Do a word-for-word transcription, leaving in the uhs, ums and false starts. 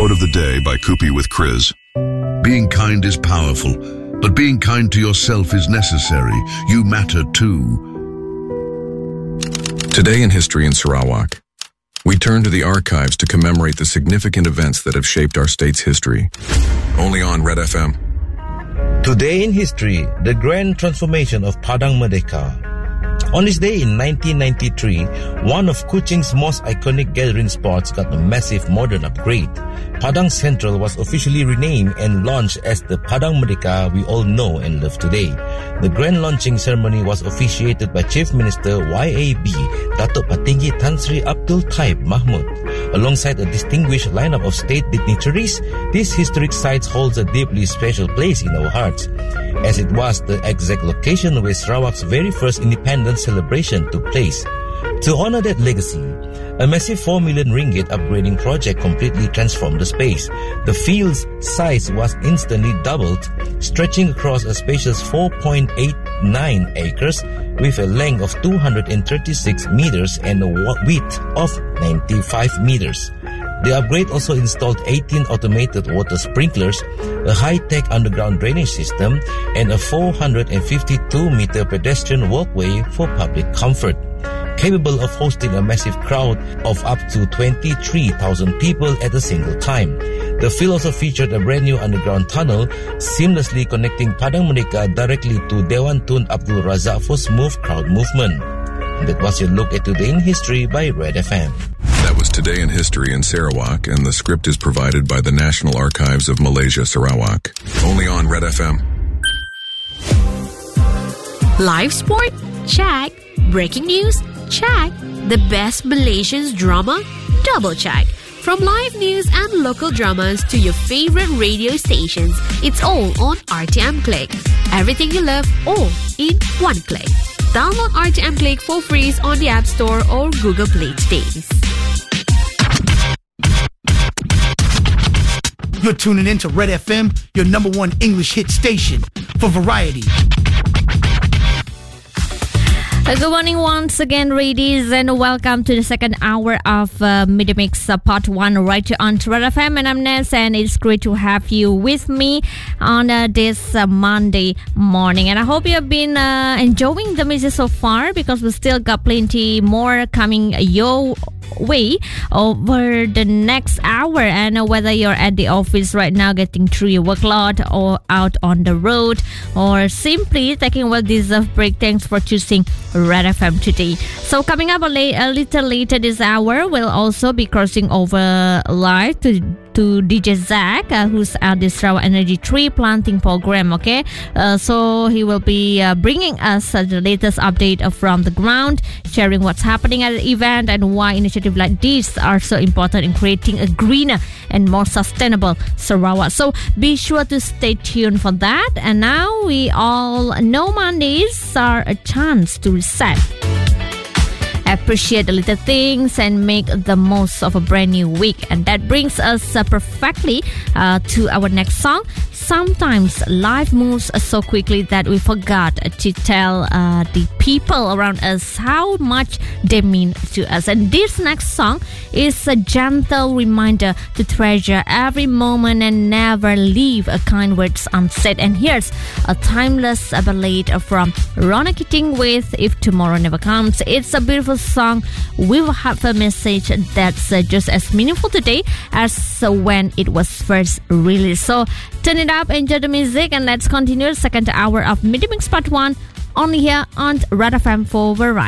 Quote of the day by Kupi with Chris. Being kind is powerful, but being kind to yourself is necessary. You matter too. Today in History in Sarawak, we turn to the archives to commemorate the significant events that have shaped our state's history. Only on Red F M. Today in History, the grand transformation of Padang Merdeka. On this day in nineteen ninety-three, one of Kuching's most iconic gathering spots got a massive modern upgrade. Padang Central was officially renamed and launched as the Padang Merdeka we all know and love today. The grand launching ceremony was officiated by Chief Minister Y A B Datuk Patinggi Tan Sri Abdul Taib Mahmud. Alongside a distinguished lineup of state dignitaries, this historic site holds a deeply special place in our hearts, as it was the exact location where Sarawak's very first independence celebration took place. To honor that legacy, a massive four million ringgit upgrading project completely transformed the space. The field's size was instantly doubled, stretching across a spacious four point eight nine acres with a length of two hundred thirty-six meters and a width of ninety-five meters. The upgrade also installed eighteen automated water sprinklers, a high-tech underground drainage system, and a four hundred fifty-two meter pedestrian walkway for public comfort. Capable of hosting a massive crowd of up to twenty-three thousand people at a single time. The field also featured a brand new underground tunnel, seamlessly connecting Padang Merdeka directly to Dewan Tun Abdul Razak for smooth crowd movement. And that was your look at Today in History by Red F M. That was Today in History in Sarawak, and the script is provided by the National Archives of Malaysia, Sarawak. Only on Red F M. Live sport? Check. Breaking news? Check. The best Malaysian drama? Double check. From live news and local dramas to your favorite radio stations, it's all on R T M Click. Everything you love, all in one click. Download R T M Click for free on the App Store or Google Play today. You're tuning in to Red F M, your number one English hit station for variety. Uh, good morning once again, ladies, and welcome to the second hour of uh, Media Mix uh, Part one right here on Red F M. And I'm Ness, and it's great to have you with me on uh, this uh, Monday morning. And I hope you have been uh, enjoying the music so far, because we still got plenty more coming your way over the next hour. And uh, whether you're at the office right now getting through your workload, or out on the road, or simply taking a well-deserved break, thanks for choosing Red F M today. So coming up a, late, a little later this hour, we'll also be crossing over live to to D J Zach, uh, who's at the Sarawak Energy Tree Planting Program. Okay, uh, so he will be uh, bringing us uh, the latest update uh, from the ground, sharing what's happening at the event and why initiatives like these are so important in creating a greener and more sustainable Sarawak. So be sure to stay tuned for that. And now we all know Mondays are a chance to reset, appreciate the little things, and make the most of a brand new week. And that brings us uh, perfectly uh, to our next song. Sometimes life moves so quickly that we forgot to tell uh, the people around us how much they mean to us. And this next song is a gentle reminder to treasure every moment and never leave a kind words unsaid. And here's a timeless ballad from Rona Keating with If Tomorrow Never Comes. It's a beautiful song with a heartfelt message that's uh, just as meaningful today as uh, when it was first released. So turn it up, enjoy the music, and let's continue the second hour of Media Mix Part one only here on Red F M for Variety.